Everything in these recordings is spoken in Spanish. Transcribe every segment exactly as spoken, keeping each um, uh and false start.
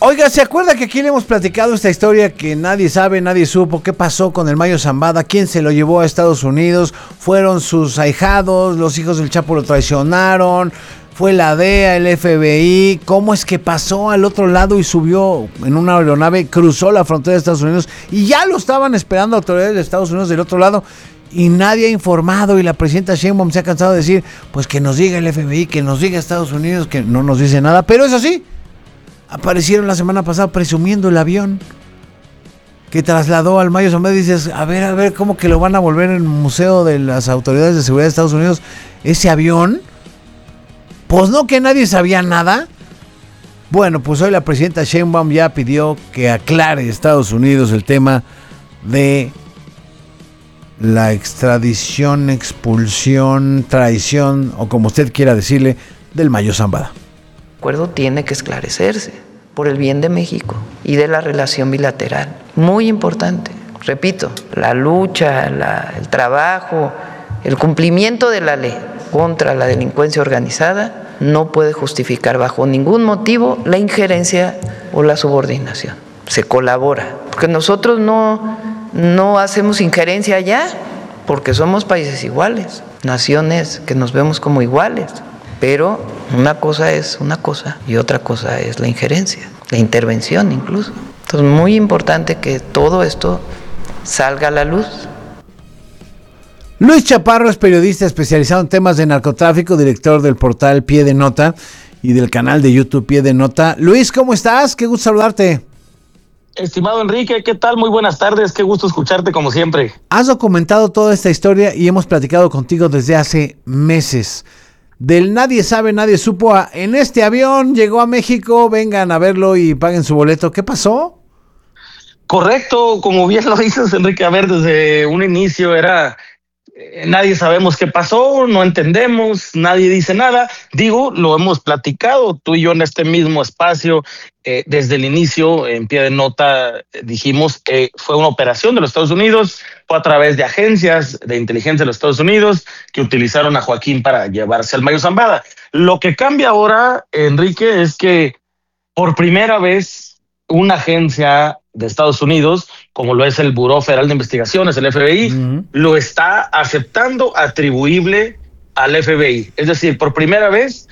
Oiga, ¿se acuerda que aquí le hemos platicado esta historia que nadie sabe, nadie supo qué pasó con el Mayo Zambada? ¿Quién se lo llevó a Estados Unidos? ¿Fueron sus ahijados? ¿Los hijos del Chapo lo traicionaron? ¿Fue la D E A, el F B I? ¿Cómo es que pasó al otro lado y subió en una aeronave, cruzó la frontera de Estados Unidos y ya lo estaban esperando autoridades de Estados Unidos del otro lado? Y nadie ha informado, y la presidenta Sheinbaum se ha cansado de decir, pues que nos diga el F B I, que nos diga Estados Unidos, que no nos dice nada. Pero eso sí, aparecieron la semana pasada presumiendo el avión que trasladó al Mayo Zambada. Y dices, a ver, a ver, ¿cómo que lo van a volver en el museo de las autoridades de seguridad de Estados Unidos? Ese avión, pues no, que nadie sabía nada. Bueno, pues hoy la presidenta Sheinbaum ya pidió que aclare Estados Unidos el tema de la extradición, expulsión, traición, o como usted quiera decirle, del Mayo Zambada. El acuerdo tiene que esclarecerse por el bien de México y de la relación bilateral. Muy importante. Repito, la lucha, la, el trabajo, el cumplimiento de la ley contra la delincuencia organizada no puede justificar bajo ningún motivo la injerencia o la subordinación. Se colabora, porque nosotros no, no hacemos injerencia allá, porque somos países iguales, naciones que nos vemos como iguales. Pero una cosa es una cosa y otra cosa es la injerencia, la intervención incluso. Entonces, muy importante que todo esto salga a la luz. Luis Chaparro es periodista especializado en temas de narcotráfico, director del portal Pie de Nota y del canal de YouTube Pie de Nota. Luis, ¿cómo estás? Qué gusto saludarte. Estimado Enrique, ¿qué tal? Muy buenas tardes, qué gusto escucharte como siempre. Has documentado toda esta historia y hemos platicado contigo desde hace meses. Del nadie sabe, nadie supo a en este avión llegó a México, vengan a verlo y paguen su boleto. ¿Qué pasó? Correcto, como bien lo dices, Enrique, a ver, desde un inicio era eh, nadie sabemos qué pasó, no entendemos, nadie dice nada. Digo, lo hemos platicado tú y yo en este mismo espacio. Eh, desde el inicio, en Pie de Nota, eh, dijimos que fue una operación de los Estados Unidos, fue a través de agencias de inteligencia de los Estados Unidos que utilizaron a Joaquín para llevarse al Mayo Zambada. Lo que cambia ahora, Enrique, es que por primera vez una agencia de Estados Unidos, como lo es el Buró Federal de Investigaciones, el F B I, uh-huh. lo está aceptando atribuible al F B I. Es decir, por primera vez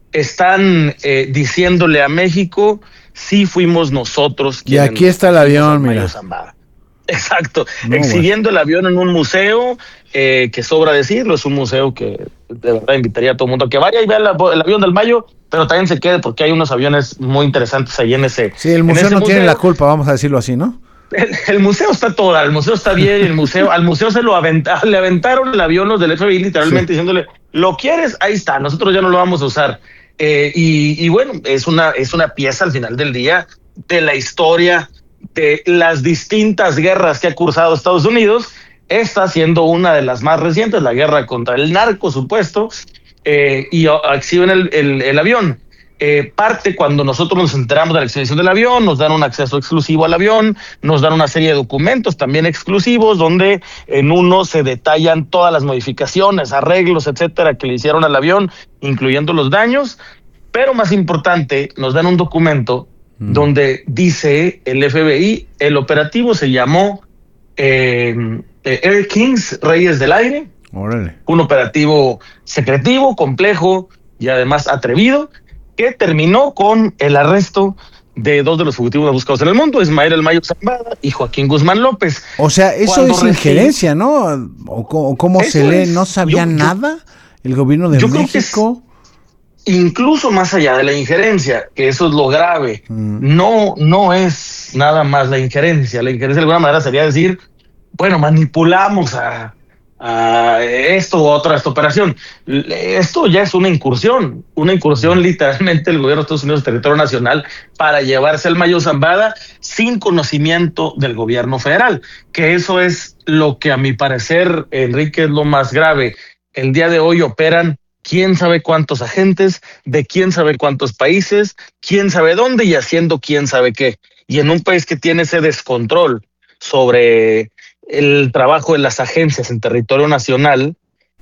están eh, diciéndole a México, sí fuimos nosotros quienes. Y aquí está el avión, mira. Zambada. Exacto, no, exhibiendo bueno. el avión en un museo, eh, que sobra decirlo, es un museo que de verdad invitaría a todo el mundo a que vaya y vea el, el avión del Mayo, pero también se quede porque hay unos aviones muy interesantes ahí en ese. Sí, el museo no museo. tiene la culpa, vamos a decirlo así, ¿no? El, el museo está toda, el museo está bien, el museo, al museo se lo aventaron, le aventaron el avión los del F B I literalmente sí. diciéndole, ¿lo quieres? Ahí está, nosotros ya no lo vamos a usar. Eh, y, y bueno, es una, es una pieza al final del día de la historia de las distintas guerras que ha cursado Estados Unidos. Esta siendo una de las más recientes, la guerra contra el narco supuesto, eh, y exhiben el, el, el avión. Eh, parte cuando nosotros nos enteramos de la exhibición del avión, nos dan un acceso exclusivo al avión, nos dan una serie de documentos también exclusivos donde en uno se detallan todas las modificaciones, arreglos, etcétera, que le hicieron al avión, incluyendo los daños. Pero más importante, nos dan un documento mm. donde dice el F B I, el operativo se llamó eh, Air Kings, Reyes del Aire. Órale. Un operativo secretivo, complejo y además atrevido, que terminó con el arresto de dos de los fugitivos más buscados en el mundo, Ismael El Mayo Zambada y Joaquín Guzmán López. O sea, eso Cuando es injerencia, ¿no? ¿O, o cómo se lee? Es, ¿No sabía yo, nada el gobierno de yo México? Creo que incluso más allá de la injerencia, que eso es lo grave, mm. no, no es nada más la injerencia. La injerencia de alguna manera sería decir, bueno, manipulamos a... Uh, esto u otra esta operación. Esto ya es una incursión, una incursión literalmente del gobierno de Estados Unidos en territorio nacional para llevarse al Mayo Zambada sin conocimiento del gobierno federal, que eso es lo que a mi parecer, Enrique, es lo más grave. El día de hoy operan quién sabe cuántos agentes, de quién sabe cuántos países, quién sabe dónde y haciendo quién sabe qué. Y en un país que tiene ese descontrol sobre el trabajo de las agencias en territorio nacional,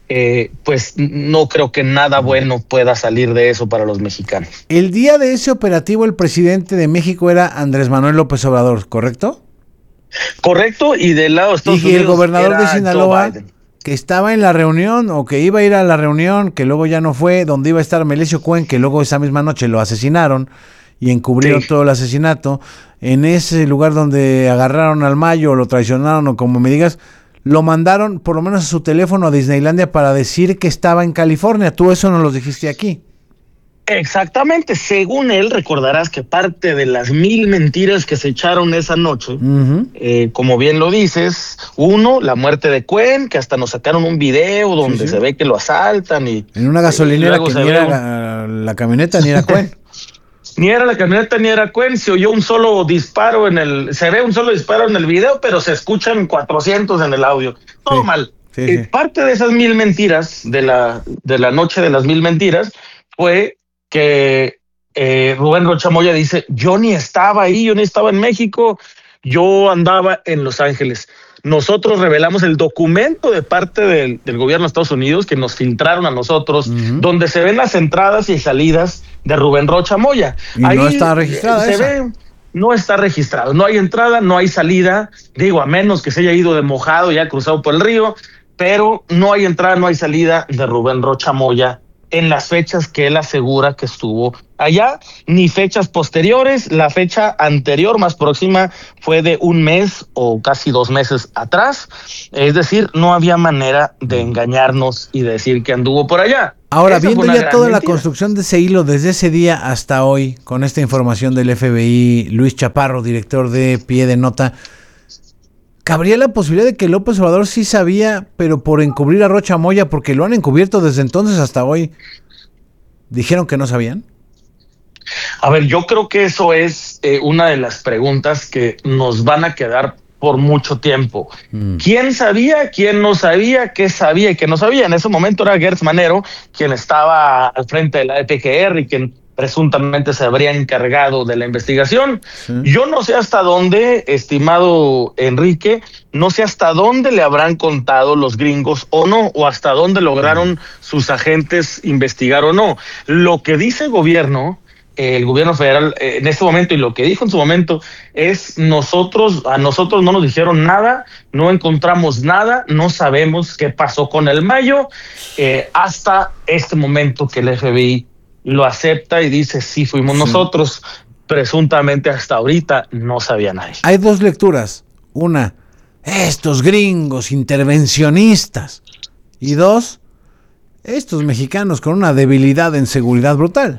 eh, pues no creo que nada bueno pueda salir de eso para los mexicanos. El día de ese operativo el presidente de México era Andrés Manuel López Obrador, ¿correcto? Correcto, y del lado de Estados y Unidos el gobernador era de Sinaloa, que estaba en la reunión o que iba a ir a la reunión, que luego ya no fue, donde iba a estar Melesio Cuen, que luego esa misma noche lo asesinaron y encubrieron sí. todo el asesinato. En ese lugar donde agarraron al Mayo, o lo traicionaron, o como me digas, lo mandaron por lo menos a su teléfono a Disneylandia para decir que estaba en California. Tú eso no lo dijiste aquí. Exactamente, según él, recordarás que parte de las mil mentiras que se echaron esa noche, uh-huh. eh, como bien lo dices, uno, la muerte de Cuen, que hasta nos sacaron un video donde sí, sí. se ve que lo asaltan y en una gasolinera que ni era un... la camioneta ni era Cuen. Ni era la camioneta ni era Cuen, se oyó un solo disparo en el, se ve un solo disparo en el video, pero se escuchan cuatrocientos en el audio. Todo sí, mal. Sí, eh, sí. Parte de esas mil mentiras, de la, de la noche de las mil mentiras, fue que eh, Rubén Rocha Moya dice, yo ni estaba ahí, yo ni estaba en México, yo andaba en Los Ángeles. Nosotros revelamos el documento de parte del, del gobierno de Estados Unidos que nos filtraron a nosotros, uh-huh. donde se ven las entradas y salidas de Rubén Rocha Moya. Y ahí no está registrada se esa. ve, no está registrado, no hay entrada, no hay salida, digo, a menos que se haya ido de mojado y haya cruzado por el río, pero no hay entrada, no hay salida de Rubén Rocha Moya en las fechas que él asegura que estuvo allá, ni fechas posteriores. La fecha anterior más próxima fue de un mes o casi dos meses atrás, es decir, no había manera de engañarnos y decir que anduvo por allá. Ahora, Esa viendo ya toda mentira. La construcción de ese hilo desde ese día hasta hoy, con esta información del F B I, Luis Chaparro, director de Pie de Nota, ¿cabría la posibilidad de que López Obrador sí sabía, pero por encubrir a Rocha Moya, porque lo han encubierto desde entonces hasta hoy, dijeron que no sabían? A ver, yo creo que eso es eh, una de las preguntas que nos van a quedar por mucho tiempo. Mm. ¿Quién sabía, quién no sabía, qué sabía y qué no sabía? En ese momento era Gertz Manero quien estaba al frente de la E P G R y quien presuntamente se habría encargado de la investigación. Sí. Yo no sé hasta dónde, estimado Enrique, no sé hasta dónde le habrán contado los gringos o no, o hasta dónde lograron sus agentes investigar o no. Lo que dice el gobierno, eh, el gobierno federal eh, en este momento, y lo que dijo en su momento, es nosotros, a nosotros no nos dijeron nada, no encontramos nada, no sabemos qué pasó con el Mayo, eh, hasta este momento que el F B I lo acepta y dice, sí, fuimos sí. nosotros. Presuntamente hasta ahorita no sabía nadie. Hay dos lecturas. Una, estos gringos intervencionistas. Y dos, estos mexicanos con una debilidad en seguridad brutal.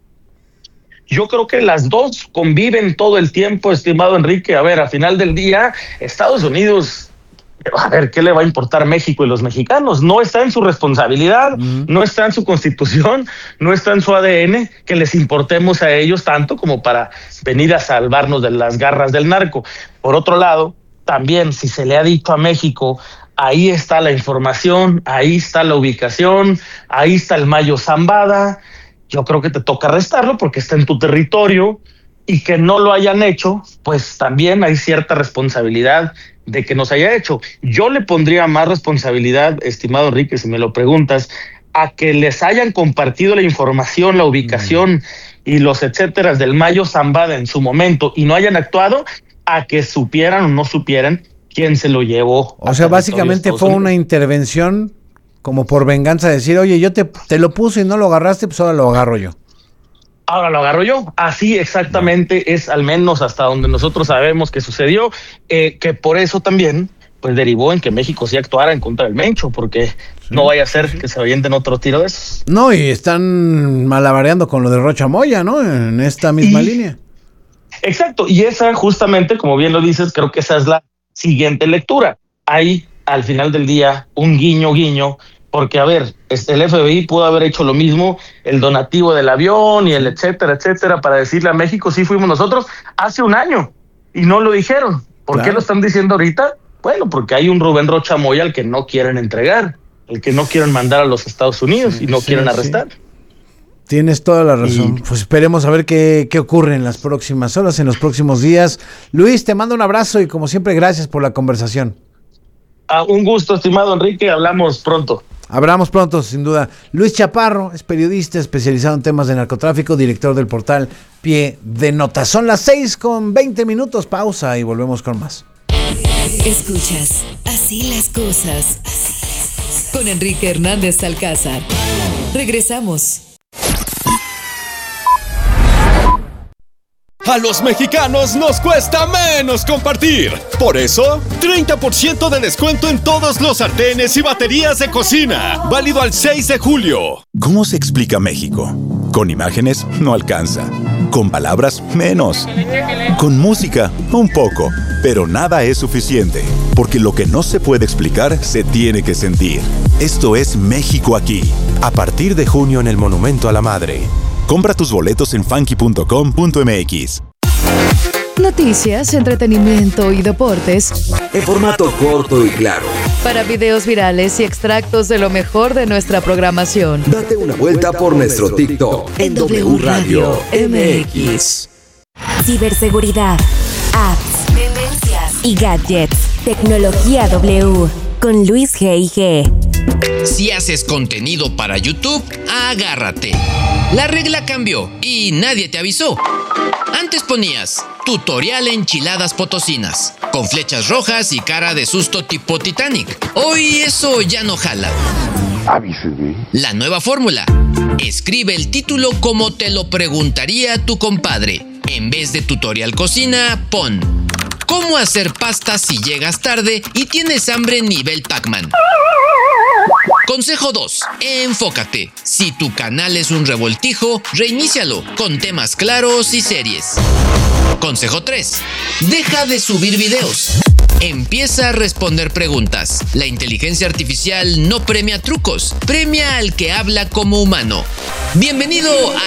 Yo creo que las dos conviven todo el tiempo, estimado Enrique. A ver, al final del día, Estados Unidos... A ver, ¿qué le va a importar México y los mexicanos? No está en su responsabilidad, uh-huh. no está en su constitución, no está en su A D N que les importemos a ellos tanto como para venir a salvarnos de las garras del narco. Por otro lado, también si se le ha dicho a México, ahí está la información, ahí está la ubicación, ahí está el Mayo Zambada, yo creo que te toca arrestarlo porque está en tu territorio, y que no lo hayan hecho, pues también hay cierta responsabilidad de que nos haya hecho. Yo le pondría más responsabilidad, estimado Enrique, si me lo preguntas, a que les hayan compartido la información, la ubicación mm. y los etcéteras del Mayo Zambada en su momento y no hayan actuado, a que supieran o no supieran quién se lo llevó. O sea, básicamente fue una intervención como por venganza, decir, oye, yo te, te lo puse y no lo agarraste, pues ahora lo agarro yo. Ahora lo agarro yo. Así exactamente es, al menos hasta donde nosotros sabemos que sucedió, eh, que por eso también pues derivó en que México sí actuara en contra del Mencho, porque sí, no vaya a ser sí. que se avienten otro tiro de esos. No, y están malabareando con lo de Rocha Moya, ¿no? En esta misma y, línea. Exacto, y esa justamente, como bien lo dices, creo que esa es la siguiente lectura. Hay al final del día un guiño guiño, porque, a ver, el F B I pudo haber hecho lo mismo, el donativo del avión y el etcétera, etcétera, para decirle a México, sí fuimos nosotros, hace un año, y no lo dijeron. ¿Por claro. qué lo están diciendo ahorita? Bueno, porque hay un Rubén Rocha Moya al que no quieren entregar, el que no quieren mandar a los Estados Unidos sí, y no sí, quieren arrestar. Sí. Tienes toda la razón. Y... pues esperemos a ver qué, qué ocurre en las próximas horas, en los próximos días. Luis, te mando un abrazo y como siempre, gracias por la conversación. Ah, un gusto, estimado Enrique, hablamos pronto. Hablamos pronto, sin duda. Luis Chaparro es periodista especializado en temas de narcotráfico, director del portal Pie de Nota. Son las seis con veinte minutos, pausa y volvemos con más. Escuchas Así las cosas con Enrique Hernández Alcázar. Regresamos. A los mexicanos nos cuesta menos compartir. Por eso, treinta por ciento de descuento en todos los sartenes y baterías de cocina. Válido al seis de julio. ¿Cómo se explica México? Con imágenes no alcanza. Con palabras menos. Con música un poco. Pero nada es suficiente. Porque lo que no se puede explicar se tiene que sentir. Esto es México aquí. A partir de junio en el Monumento a la Madre. Compra tus boletos en funky punto com punto m x. Noticias, entretenimiento y deportes en formato corto y claro. Para videos virales y extractos de lo mejor de nuestra programación. Date una vuelta por nuestro TikTok en W Radio M X. Ciberseguridad, apps, tendencias y gadgets. Tecnología W con Luis G I G. Si haces contenido para YouTube, agárrate. La regla cambió y nadie te avisó. Antes ponías tutorial enchiladas potosinas, con flechas rojas y cara de susto tipo Titanic. Hoy eso ya no jala. Avíseme. La nueva fórmula. Escribe el título como te lo preguntaría tu compadre. En vez de tutorial cocina, pon ¿cómo hacer pasta si llegas tarde y tienes hambre nivel Pac-Man? Consejo dos. Enfócate. Si tu canal es un revoltijo, reinícialo con temas claros y series. Consejo tres. Deja de subir videos. Empieza a responder preguntas. La inteligencia artificial no premia trucos, premia al que habla como humano. Bienvenido